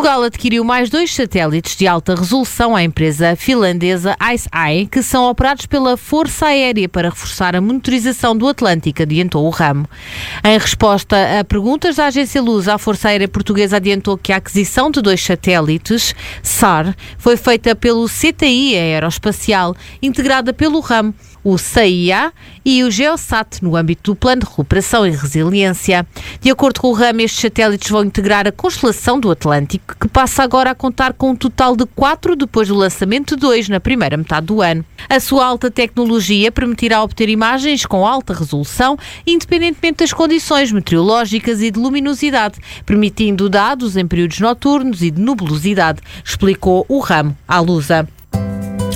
Portugal adquiriu mais 2 satélites de alta resolução à empresa finlandesa ICEYE, que são operados pela Força Aérea para reforçar a monitorização do Atlântico, adiantou o ramo. Em resposta a perguntas da agência Lusa, a Força Aérea Portuguesa adiantou que a aquisição de 2 satélites, SAR, foi feita pelo CTI Aeroespacial, integrada pelo ramo, o CIA e o Geosat, no âmbito do Plano de Recuperação e Resiliência. De acordo com o ramo, estes satélites vão integrar a constelação do Atlântico, que passa agora a contar com um total de 4 depois do lançamento de 2 na primeira metade do ano. A sua alta tecnologia permitirá obter imagens com alta resolução, independentemente das condições meteorológicas e de luminosidade, permitindo dados em períodos noturnos e de nebulosidade, explicou o ramo à Lusa.